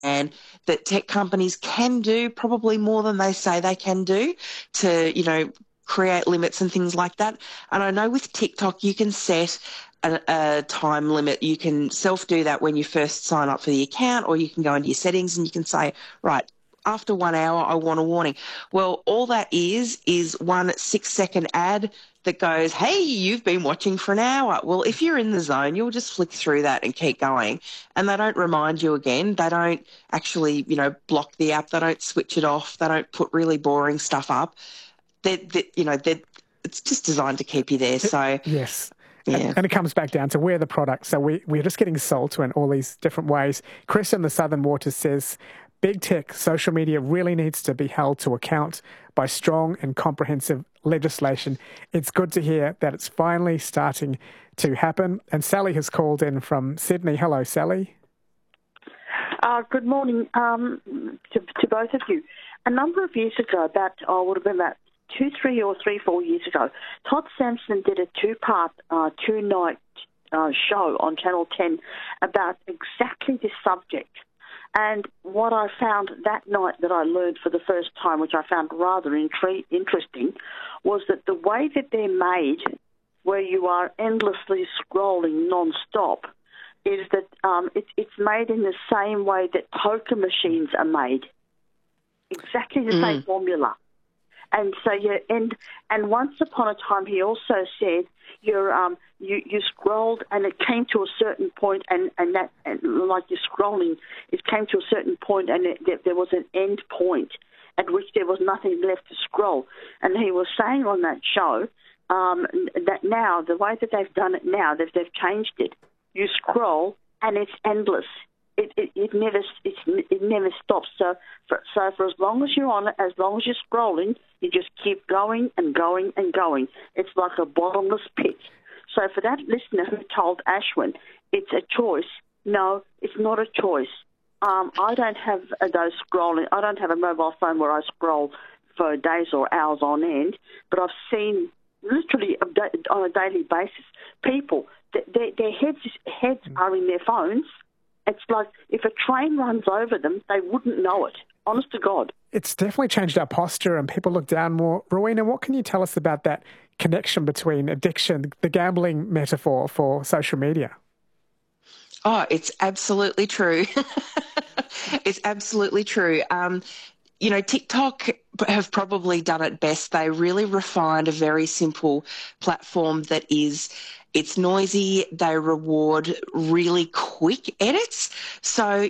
that tech companies can do, probably more than they say they can do, to, create limits and things like that. And I know with TikTok, you can set a time limit. You can self-do that when you first sign up for the account, or you can go into your settings and you can say, right, after 1 hour, I want a warning. Well, all that is one 6-second ad that goes, hey, you've been watching for an hour. Well, if you're in the zone, you'll just flick through that and keep going. And they don't remind you again. They don't actually, block the app. They don't switch it off. They don't put really boring stuff up. It's just designed to keep you there. So yes. Yeah. And it comes back down to we're the product. So we're just getting sold to in all these different ways. Chris in the Southern Waters says, big tech, social media really needs to be held to account by strong and comprehensive legislation. It's good to hear that it's finally starting to happen. And Sally has called in from Sydney. Hello, Sally. Good morning to both of you. A number of years ago, would have been about 4 years ago, Todd Sampson did a two-part, two-night show on Channel 10 about exactly this subject. And what I found that night that I learned for the first time, which I found rather interesting, was that the way that they're made, where you are endlessly scrolling non-stop, is that it's made in the same way that poker machines are made. Exactly the same formula. And so and once upon a time, he also said you scrolled and it came to a certain point, and like you're scrolling, it came to a certain point, and there was an end point at which there was nothing left to scroll. And he was saying on that show that now the way that they've done it now, they've changed it. You scroll and it's endless. It never stops. So for as long as you're on it, as long as you're scrolling, you just keep going and going and going. It's like a bottomless pit. So for that listener who told Ashwin it's a choice, no, it's not a choice. I don't have those scrolling. I don't have a mobile phone where I scroll for days or hours on end, but I've seen literally on a daily basis people, their heads are in their phones. It's like if a train runs over them, they wouldn't know it. Honest to God. It's definitely changed our posture and people look down more. Rowena, what can you tell us about that connection between addiction, the gambling metaphor for social media? Oh, it's absolutely true. It's absolutely true. TikTok have probably done it best. They really refined a very simple platform it's noisy. They reward really quick edits. So,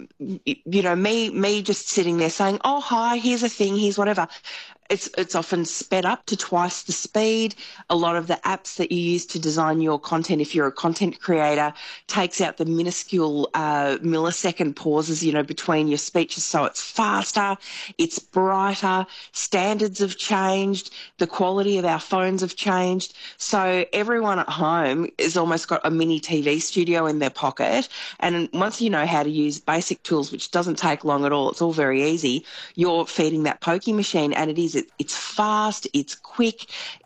me just sitting there saying, oh, hi, here's a thing, here's whatever. It's often sped up to twice the speed. A lot of the apps that you use to design your content, if you're a content creator, takes out the minuscule millisecond pauses, between your speeches. So it's faster, it's brighter, standards have changed, the quality of our phones have changed. So everyone at home has almost got a mini TV studio in their pocket. And once you know how to use basic tools, which doesn't take long at all, it's all very easy, you're feeding that pokie machine, and it's fast, it's quick,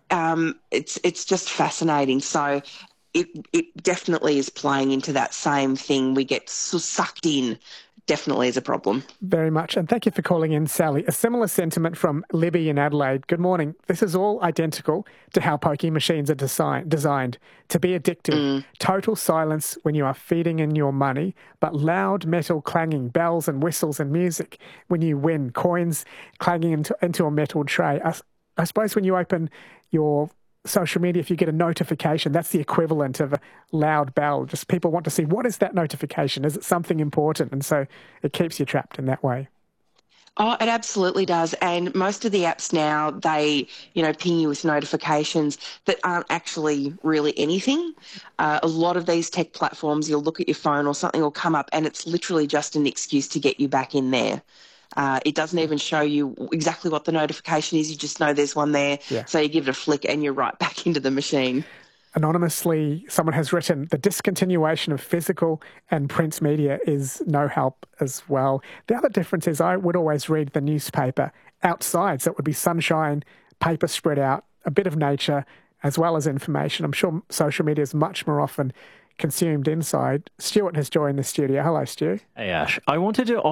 it's just fascinating. So it definitely is playing into that same thing. We get sucked in. Definitely is a problem. Very much. And thank you for calling in, Sally. A similar sentiment from Libby in Adelaide. Good morning. This is all identical to how pokie machines are designed to be addictive. Total silence when you are feeding in your money, but loud metal clanging, bells and whistles and music when you win, coins clanging into a metal tray. I suppose when you open your social media, if you get a notification, that's the equivalent of a loud bell. Just people want to see, what is that notification? Is it something important? And so it keeps you trapped in that way. Oh, it absolutely does. And most of the apps now, they, ping you with notifications that aren't actually really anything. A lot of these tech platforms, you'll look at your phone or something will come up and it's literally just an excuse to get you back in there. It doesn't even show you exactly what the notification is. You just know there's one there. Yeah. So you give it a flick and you're right back into the machine. Anonymously, someone has written, the discontinuation of physical and print media is no help as well. The other difference is I would always read the newspaper outside. So it would be sunshine, paper spread out, a bit of nature, as well as information. I'm sure social media is much more often consumed inside. Stuart has joined the studio. Hello, Stu. Hey, Ash. I wanted to